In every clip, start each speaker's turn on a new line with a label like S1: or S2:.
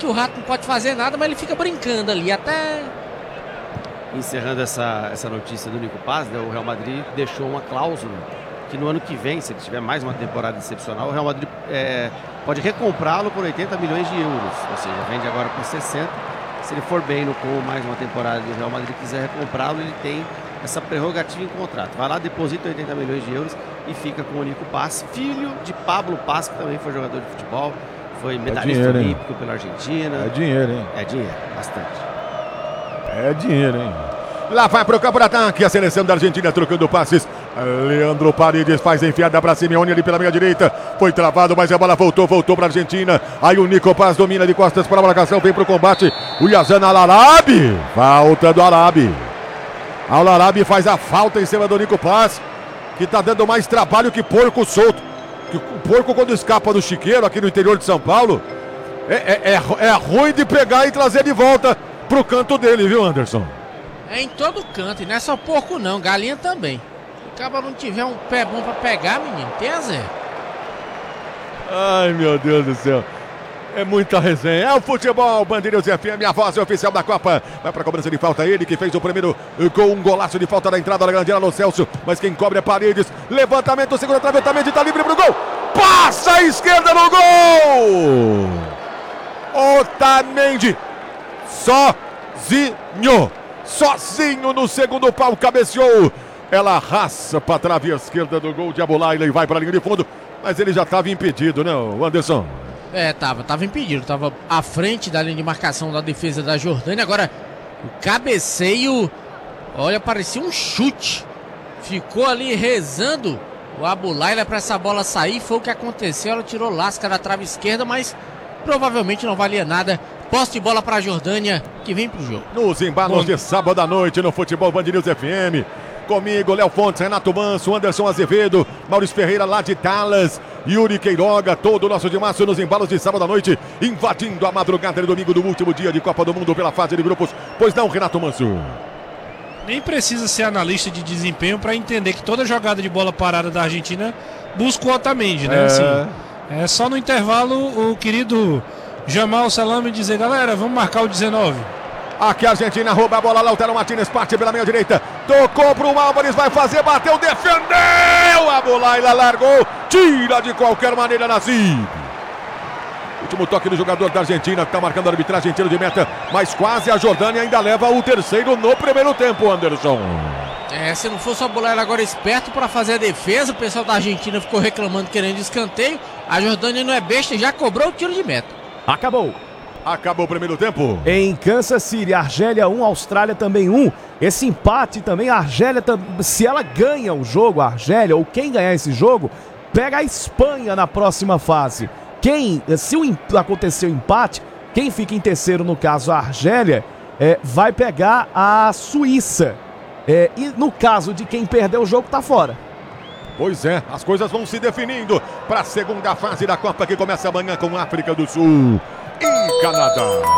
S1: que o Rato não pode fazer nada, mas ele fica brincando ali até...
S2: Encerrando essa notícia do Nico Paz, né, o Real Madrid deixou uma cláusula que no ano que vem, se ele tiver mais uma temporada excepcional, o Real Madrid pode recomprá-lo por 80 milhões de euros, ou seja, vende agora por 60. Se ele for bem no com mais uma temporada e o Real Madrid quiser recomprá-lo, ele tem essa prerrogativa em contrato. Vai lá, deposita 80 milhões de euros e fica com o Nico Paz, filho de Pablo Paz, que também foi jogador de futebol, foi medalhista olímpico pela Argentina.
S3: É dinheiro, hein?
S2: É dinheiro, bastante.
S3: É dinheiro, hein? Lá vai pro campo de ataque a seleção da Argentina trocando passes. Leandro Paredes faz a enfiada pra Simeone ali pela meia direita. Foi travado, mas a bola voltou pra Argentina. Aí o Nico Paz domina de costas para a marcação, vem pro combate. O Yazan Al-Arabi. Falta do Arabi. Al-Arabi faz a falta em cima do Nico Paz, que tá dando mais trabalho que porco solto. Que o porco quando escapa do chiqueiro aqui no interior de São Paulo, é ruim de pegar e trazer de volta pro canto dele, viu, Anderson?
S1: É em todo canto, e não é só porco não, galinha também. Se o cara não tiver um pé bom pra pegar, menino, tem a zero.
S3: Ai, meu Deus do céu. É muita resenha. É o futebol, Band News FM, a voz oficial da Copa. Vai pra cobrança de falta ele, que fez o primeiro gol, um golaço de falta da entrada da grande área, Lo Celso. Mas quem cobre é Paredes. Levantamento, segunda trave, Otamendi tá livre pro gol. Passa a esquerda no gol. Otamendi. Sozinho no segundo pau, cabeceou. Ela raça pra trave esquerda do gol de Aboulaila e vai pra linha de fundo. Mas ele já estava impedido, né, Anderson?
S1: Tava impedido, tava à frente da linha de marcação da defesa da Jordânia. Agora, o cabeceio, olha, parecia um chute. Ficou ali rezando o Aboulaila pra essa bola sair. Foi o que aconteceu, ela tirou lasca da trave esquerda, mas provavelmente não valia nada. Posse de bola para a Jordânia, que vem pro jogo.
S3: Nos embalos de sábado à noite no Futebol Band News FM. Comigo, Léo Fontes, Renato Manso, Anderson Azevedo, Maurício Ferreira lá de Dallas, Yuri Queiroga, todo o nosso de março nos embalos de sábado à noite, invadindo a madrugada de domingo do último dia de Copa do Mundo pela fase de grupos. Pois não, Renato Manso?
S4: Nem precisa ser analista de desempenho para entender que toda jogada de bola parada da Argentina busca o Otamendi, né? Assim, é só no intervalo o querido Jamal Salame dizer, galera, vamos marcar o 19.
S3: Aqui a Argentina rouba a bola, Lautaro Martínez parte pela meia direita, tocou pro Álvares, vai fazer, bateu, defendeu, a Aboulaila largou, tira de qualquer maneira Nassib. Último toque do jogador da Argentina, que tá marcando a arbitragem, tiro de meta, mas quase a Jordânia ainda leva o terceiro no primeiro tempo, Anderson.
S1: Se não fosse o Aboulaila agora esperto para fazer a defesa, o pessoal da Argentina ficou reclamando, querendo escanteio, a Jordânia não é besta e já cobrou o tiro de meta.
S3: Acabou o primeiro tempo.
S5: Em Kansas City, Argélia 1, Austrália também 1. Esse empate também, a Argélia, se ela ganha o jogo, a Argélia, ou quem ganhar esse jogo, pega a Espanha na próxima fase. Se acontecer o empate, quem fica em terceiro, no caso a Argélia, vai pegar a Suíça. E no caso de quem perder o jogo, tá fora.
S3: Pois é, as coisas vão se definindo para a segunda fase da Copa, que começa amanhã com África do Sul e Canadá.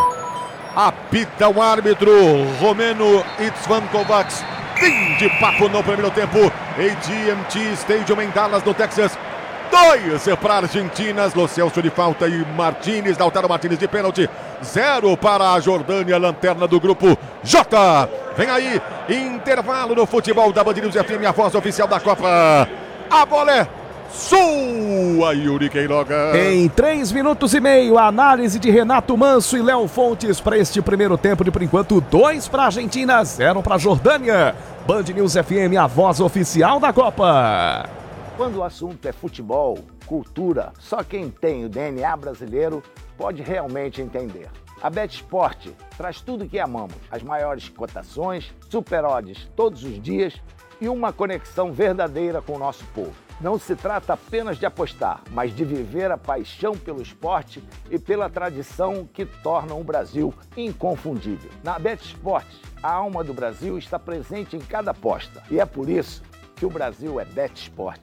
S3: Apita o árbitro Romeno Itzvan Kovacs. Fim de papo no primeiro tempo. AT&T Stadium em Dallas, no Texas. 2 para a Argentina, Lo Celso de falta e Martínez, Lautaro Martínez de pênalti. 0 para a Jordânia, lanterna do grupo J. Vem aí, intervalo no futebol da Band News FM, a voz oficial da Copa. A bola é sua, Yuri Queiroga.
S5: Em 3 minutos e meio, a análise de Renato Manso e Léo Fontes para este primeiro tempo de, por enquanto, 2 para a Argentina, 0 para a Jordânia. Band News FM, a voz oficial da Copa.
S6: Quando o assunto é futebol, cultura, só quem tem o DNA brasileiro pode realmente entender. A BetSport traz tudo o que amamos, as maiores cotações, super odds todos os dias e uma conexão verdadeira com o nosso povo. Não se trata apenas de apostar, mas de viver a paixão pelo esporte e pela tradição que tornam o Brasil inconfundível. Na BetSport, a alma do Brasil está presente em cada aposta e é por isso que o Brasil é BetSport.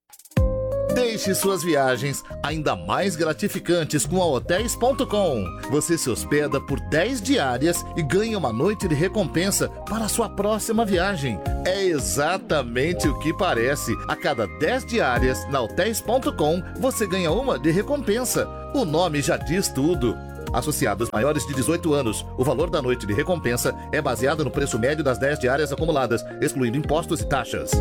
S7: Deixe suas viagens ainda mais gratificantes com a Hotels.com. Você se hospeda por 10 diárias e ganha uma noite de recompensa para a sua próxima viagem. É exatamente o que parece. A cada 10 diárias na Hotels.com, você ganha uma de recompensa. O nome já diz tudo. Associados maiores de 18 anos, o valor da noite de recompensa é baseado no preço médio das 10 diárias acumuladas, excluindo impostos e taxas.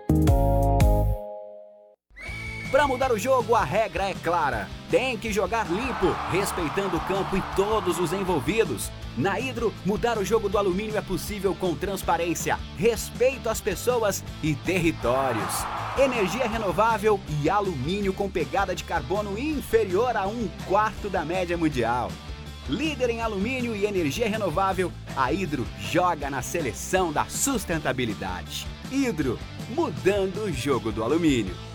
S8: Para mudar o jogo, a regra é clara. Tem que jogar limpo, respeitando o campo e todos os envolvidos. Na Hidro, mudar o jogo do alumínio é possível com transparência, respeito às pessoas e territórios. Energia renovável e alumínio com pegada de carbono inferior a 1/4 da média mundial. Líder em alumínio e energia renovável, a Hidro joga na seleção da sustentabilidade. Hidro, mudando o jogo do alumínio.